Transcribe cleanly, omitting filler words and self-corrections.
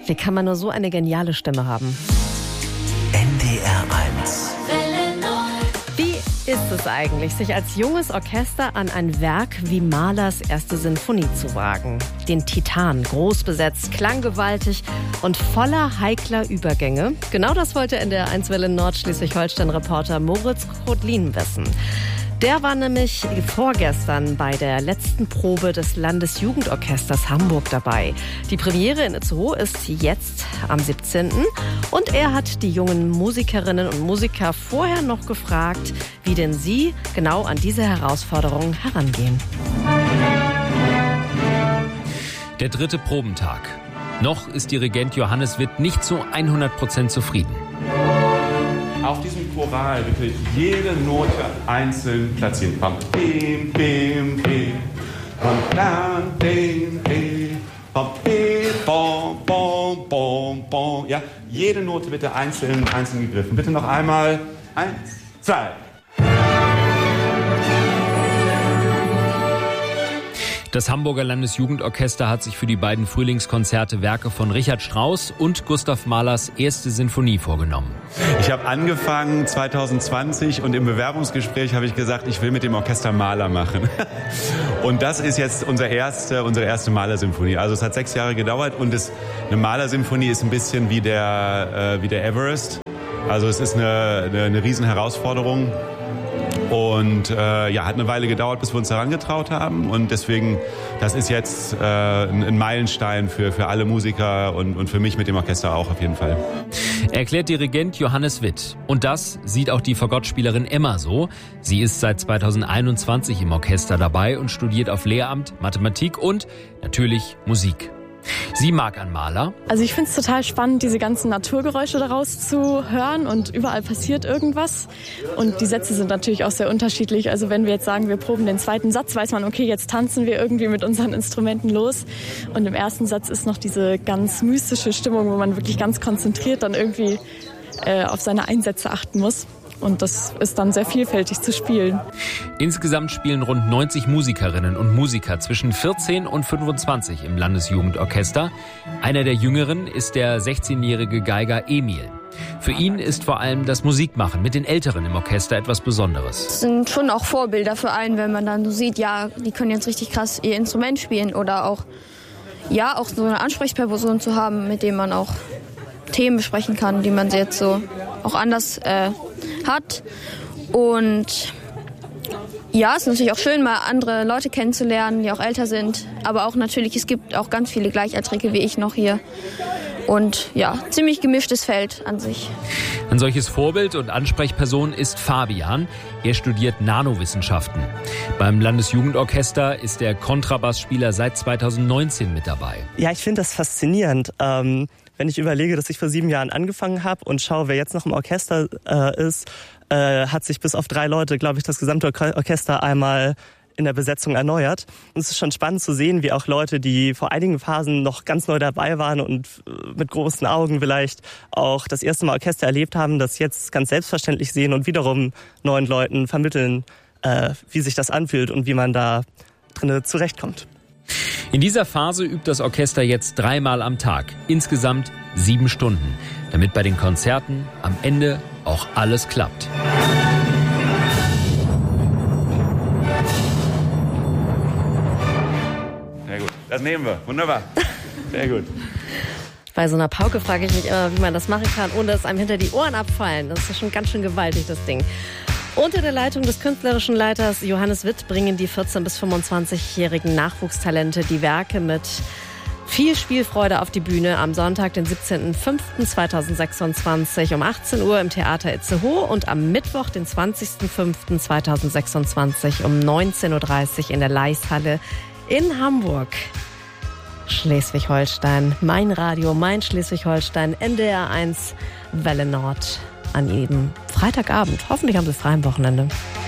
Wie kann man nur so eine geniale Stimme haben? NDR 1. Wie ist es eigentlich, sich als junges Orchester an ein Werk wie Mahlers erste Sinfonie zu wagen? Den Titan, groß besetzt, klanggewaltig und voller heikler Übergänge. Genau das wollte NDR 1 Welle Nord Schleswig-Holstein-Reporter Moritz Kotlin wissen. Der war nämlich vorgestern bei der letzten Probe des Landesjugendorchesters Hamburg dabei. Die Premiere in Itzehoe ist jetzt am 17. Und er hat die jungen Musikerinnen und Musiker vorher noch gefragt, wie denn sie genau an diese Herausforderung herangehen. Der 3. Probentag. Noch ist Dirigent Johannes Witt nicht zu 100% zufrieden. Auf diesem Choral bitte jede Note einzeln platzieren. Bam, bim, bim, bim. Bam, bam, bim, bim. Bam, bim, bom, bom, bom, bom. Ja, jede Note bitte einzeln gegriffen. Bitte noch einmal. 1, 2. Das Hamburger Landesjugendorchester hat sich für die beiden Frühlingskonzerte Werke von Richard Strauss und Gustav Mahlers erste Sinfonie vorgenommen. Ich habe angefangen 2020 und im Bewerbungsgespräch habe ich gesagt, ich will mit dem Orchester Mahler machen. Und das ist jetzt unsere erste Mahler-Symphonie. Also es hat 6 Jahre gedauert und eine Mahler-Symphonie ist ein bisschen wie der Everest. Also es ist eine riesen Herausforderung. Und hat eine Weile gedauert, bis wir uns daran getraut haben. Und deswegen, das ist jetzt ein Meilenstein für alle Musiker und für mich mit dem Orchester auch auf jeden Fall. Erklärt Dirigent Johannes Witt. Und das sieht auch die Fagottspielerin Emma so. Sie ist seit 2021 im Orchester dabei und studiert auf Lehramt, Mathematik und natürlich Musik. Sie mag an Mahler. Also ich finde es total spannend, diese ganzen Naturgeräusche daraus zu hören und überall passiert irgendwas. Und die Sätze sind natürlich auch sehr unterschiedlich. Also wenn wir jetzt sagen, wir proben den 2. Satz, weiß man, okay, jetzt tanzen wir irgendwie mit unseren Instrumenten los. Und im 1. Satz ist noch diese ganz mystische Stimmung, wo man wirklich ganz konzentriert dann irgendwie auf seine Einsätze achten muss. Und das ist dann sehr vielfältig zu spielen. Insgesamt spielen rund 90 Musikerinnen und Musiker zwischen 14 und 25 im Landesjugendorchester. Einer der Jüngeren ist der 16-jährige Geiger Emil. Für ihn ist vor allem das Musikmachen mit den Älteren im Orchester etwas Besonderes. Das sind schon auch Vorbilder für einen, wenn man dann so sieht, ja, die können jetzt richtig krass ihr Instrument spielen. Oder auch so eine Ansprechperson zu haben, mit dem man auch Themen besprechen kann, die man jetzt so auch anders hat. Und ja, es ist natürlich auch schön, mal andere Leute kennenzulernen, die auch älter sind. Aber auch natürlich, es gibt auch ganz viele Gleichaltrige wie ich noch hier. Und ja, ziemlich gemischtes Feld an sich. Ein solches Vorbild und Ansprechperson ist Fabian. Er studiert Nanowissenschaften. Beim Landesjugendorchester ist der Kontrabassspieler seit 2019 mit dabei. Ja, ich finde das faszinierend. Wenn ich überlege, dass ich vor 7 Jahren angefangen habe und schaue, wer jetzt noch im Orchester ist, hat sich bis auf 3 Leute, glaube ich, das gesamte Orchester einmal in der Besetzung erneuert. Und es ist schon spannend zu sehen, wie auch Leute, die vor einigen Phasen noch ganz neu dabei waren und mit großen Augen vielleicht auch das erste Mal Orchester erlebt haben, das jetzt ganz selbstverständlich sehen und wiederum neuen Leuten vermitteln, wie sich das anfühlt und wie man da drin zurechtkommt. In dieser Phase übt das Orchester jetzt 3-mal am Tag, insgesamt 7 Stunden, damit bei den Konzerten am Ende auch alles klappt. Sehr gut, das nehmen wir. Wunderbar. Sehr gut. Bei so einer Pauke frage ich mich immer, wie man das machen kann, ohne dass einem hinter die Ohren abfallen. Das ist ja schon ganz schön gewaltig, das Ding. Unter der Leitung des künstlerischen Leiters Johannes Witt bringen die 14- bis 25-jährigen Nachwuchstalente die Werke mit viel Spielfreude auf die Bühne am Sonntag, den 17.05.2026 um 18 Uhr im Theater Itzehoe und am Mittwoch, den 20.05.2026 um 19.30 Uhr in der Leishalle in Hamburg. Schleswig-Holstein, mein Radio, mein Schleswig-Holstein, NDR 1 Welle Nord an jedem Freitagabend. Hoffentlich haben Sie frei am Wochenende.